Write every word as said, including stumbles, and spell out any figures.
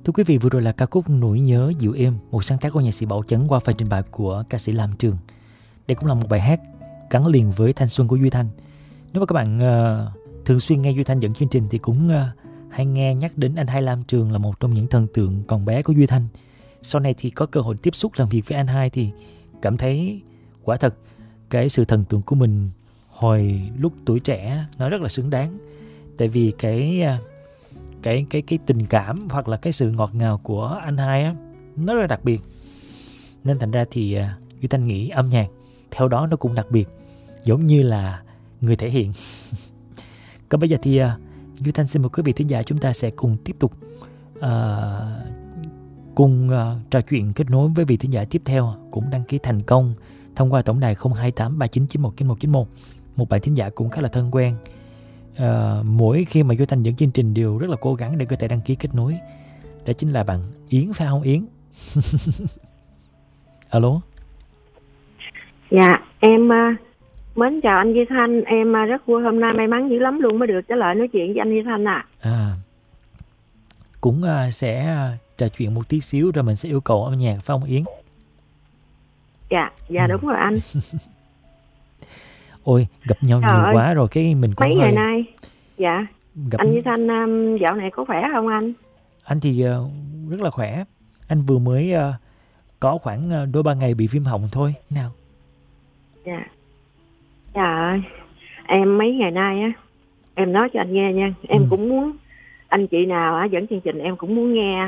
Thưa quý vị, vừa rồi là ca khúc Nỗi Nhớ Dịu Êm, một sáng tác của nhạc sĩ Bảo Chấn qua phần trình bày của ca sĩ Lam Trường. Đây cũng là một bài hát gắn liền với thanh xuân của Duy Thanh. Nếu mà các bạn uh, thường xuyên nghe Duy Thanh dẫn chương trình thì cũng uh, hay nghe nhắc đến anh hai Lam Trường là một trong những thần tượng còn bé của Duy Thanh. Sau này thì có cơ hội tiếp xúc làm việc với anh hai thì cảm thấy quả thật cái sự thần tượng của mình hồi lúc tuổi trẻ nó rất là xứng đáng. Tại vì cái uh, cái cái cái tình cảm hoặc là cái sự ngọt ngào của anh hai á, nó rất là đặc biệt. Nên thành ra thì uh, Duy Thanh nghĩ âm nhạc theo đó nó cũng đặc biệt, giống như là người thể hiện. Còn bây giờ thì uh, Duy Thanh xin mời quý vị thính giả chúng ta sẽ cùng tiếp tục uh, cùng uh, trò chuyện kết nối với vị thính giả tiếp theo cũng đăng ký thành công thông qua tổng đài không hai tám ba chín chín một chín một chín một. Một bạn thính giả cũng khá là thân quen. Uh, mỗi khi mà Duy Thanh dẫn chương trình đều rất là cố gắng để có thể đăng ký kết nối. Đó chính là bạn Yến, phải không Yến? Alo. Dạ em uh, mến chào anh Duy Thanh. Em uh, rất vui hôm nay, may mắn dữ lắm luôn mới được trả lời nói chuyện với anh Duy Thanh à. À, cũng uh, sẽ uh, trò chuyện một tí xíu rồi mình sẽ yêu cầu âm nhạc, phải không Yến? Dạ, dạ ừ. Đúng rồi anh. Ôi, gặp nhau Trời nhiều ơi, quá rồi cái mình cũng mấy hơi... ngày nay. Dạ. Gặp... Anh Duy Thanh um, dạo này có khỏe không anh? Anh thì uh, rất là khỏe. Anh vừa mới uh, có khoảng uh, đôi ba ngày bị viêm họng thôi. Nào. Dạ. Trời ơi, em mấy ngày nay á, em nói cho anh nghe nha, em ừ. cũng muốn anh chị nào á dẫn chương trình em cũng muốn nghe